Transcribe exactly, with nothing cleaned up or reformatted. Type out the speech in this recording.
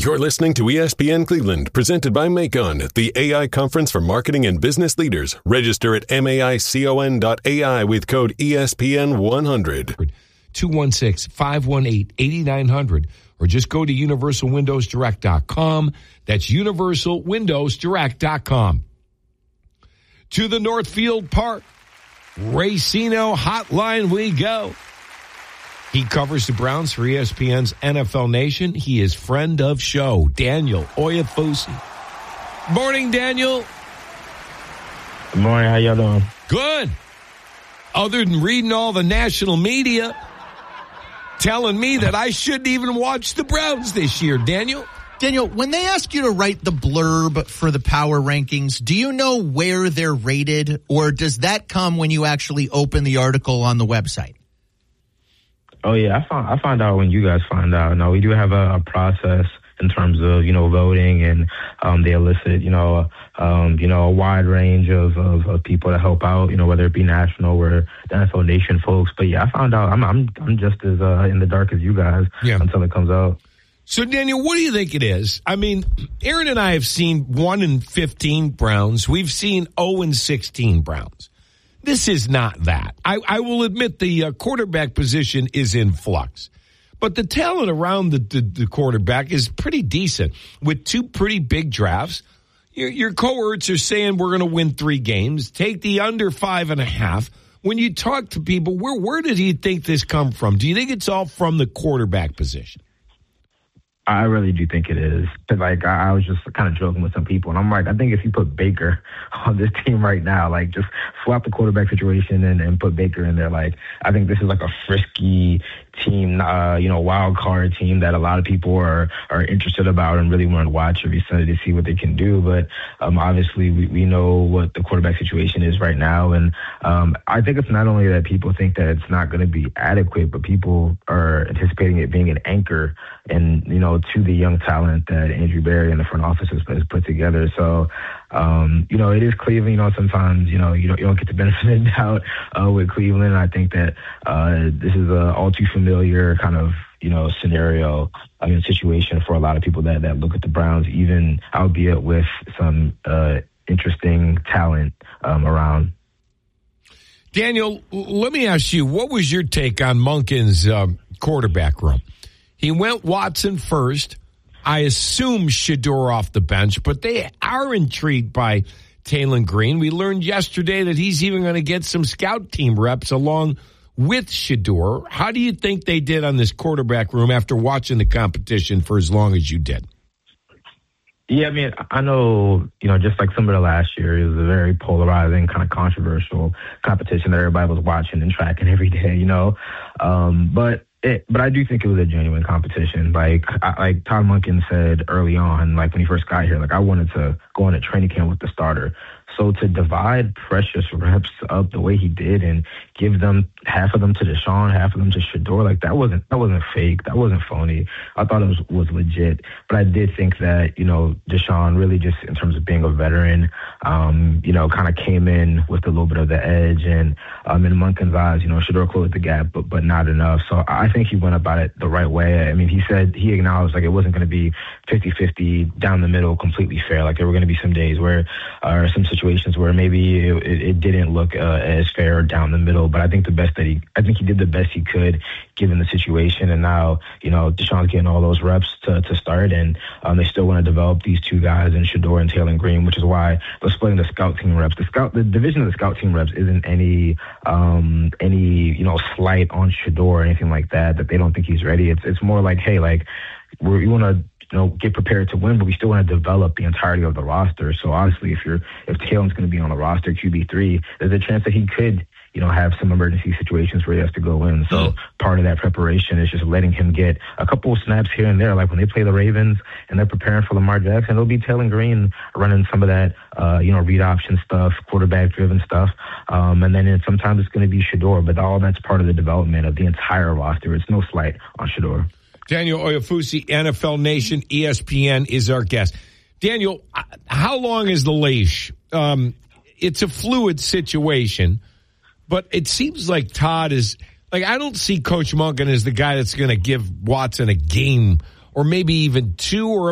You're listening to E S P N Cleveland, presented by Macon, the A I conference for marketing and business leaders. Register at maicon dot A I with code E S P N one hundred. two one six, five one eight, eight nine zero zero or just go to universal windows direct dot com. That's universal windows direct dot com. To the Northfield Park Racino Hotline we go. He covers the Browns for E S P N's N F L Nation. He is friend of show, Daniel Oyefusi. Morning, Daniel. Good morning. How y'all doing? Good. Other than reading all the national media telling me that I shouldn't even watch the Browns this year, Daniel. Daniel, when they ask you to write the blurb for the power rankings, do you know where they're rated, or does that come when you actually open the article on the website? Oh, yeah, I found I find out when you guys find out. No, we do have a, a process in terms of, you know, voting, and um, they elicit, you know, um, you know, a wide range of, of, of people to help out, you know, whether it be national or the N F L Nation folks. But, yeah, I found out I'm I'm, I'm just as uh, in the dark as you guys yeah. until it comes out. So, Daniel, what do you think it is? I mean, Aaron and I have seen one and fifteen Browns. We've seen oh and sixteen Browns. This is not that. I, I will admit the uh, quarterback position is in flux. But the talent around the, the, the quarterback is pretty decent. With two pretty big drafts, your, your cohorts are saying we're going to win three games. Take the under five and a half. When you talk to people, where where did you think this come from? Do you think it's all from the quarterback position? I really do think it is. Like, I, I was just kind of joking with some people, and I'm like, I think if you put Baker on this team right now, like, just swap the quarterback situation and, and put Baker in there, like, I think this is like a frisky team, uh, you know, wild card team that a lot of people are, are interested about and really want to watch every Sunday to see what they can do. But um, obviously, we, we know what the quarterback situation is right now. And um, I think it's not only that people think that it's not going to be adequate, but people are anticipating it being an anchor and, you know, to the young talent that Andrew Berry and the front office has, has put together. So, um, you know, it is Cleveland. You know, sometimes, you know, you don't, you don't get the benefit of the doubt uh, with Cleveland. I think that uh, this is a all too familiar kind of, you know, scenario, I mean, situation for a lot of people that, that look at the Browns, even albeit with some uh, interesting talent um, around. Daniel, let me ask you, what was your take on Monken's um, quarterback room? He went Watson first. I assume Shedeur off the bench, but they are intrigued by Taylor Green. We learned yesterday that he's even going to get some scout team reps along with Shedeur. How do you think they did on this quarterback room after watching the competition for as long as you did? Yeah, I mean, I know, you know, just like some of the last year, it was a very polarizing, kind of controversial competition that everybody was watching and tracking every day, you know. Um, but It, but I do think it was a genuine competition. Like, I, like Todd Monken said early on, like when he first got here, like I wanted to go on a training camp with the starter. So to divide precious reps up the way he did and give them half of them to Deshaun, half of them to Shedeur, like that wasn't that wasn't fake, that wasn't phony. I thought it was, was legit. But I did think that, you know, Deshaun really just in terms of being a veteran, um, you know, kind of came in with a little bit of the edge. And um, in Monken's eyes, you know, Shedeur closed the gap, but but not enough. So I think he went about it the right way. I mean, he said he acknowledged like it wasn't going to be fifty-fifty down the middle, completely fair. Like there were going to be some days where, or some situations where maybe it, it didn't look uh, as fair down the middle, but I think the best that he, I think he did the best he could given the situation. And now, you know, Deshaun's getting all those reps to, to start, and um, they still want to develop these two guys in Shedeur and Taylor Green, which is why they're splitting the scout team reps. The scout, the division of the scout team reps isn't any, um, any, you know, slight on Shedeur or anything like that, that they don't think he's ready. It's, it's more like, hey, like we're, we want to, you know, get prepared to win, but we still want to develop the entirety of the roster. So obviously, if you're if Taylor's going to be on the roster, Q B three, there's a chance that he could, you know, have some emergency situations where he has to go in. So mm-hmm. part of that preparation is just letting him get a couple of snaps here and there. Like when they play the Ravens and they're preparing for Lamar Jackson, it'll be Taylor Green running some of that, uh, you know, read option stuff, quarterback-driven stuff. Um, and then it, sometimes it's going to be Shedeur, but all that's part of the development of the entire roster. It's no slight on Shedeur. Daniel Oyefusi, N F L Nation, E S P N is our guest. Daniel, how long is the leash? Um, it's a fluid situation, but it seems like Todd is like, I don't see Coach Monken as the guy that's going to give Watson a game or maybe even two, or